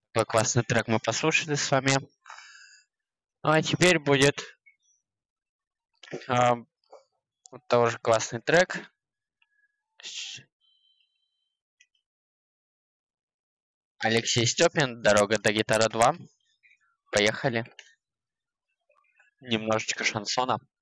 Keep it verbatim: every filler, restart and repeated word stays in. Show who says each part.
Speaker 1: Такой классный трек мы послушали с вами. Ну а теперь будет а, вот тоже классный трек. Алексей Степин, «Дорога до гитара два». Поехали. Немножечко шансона.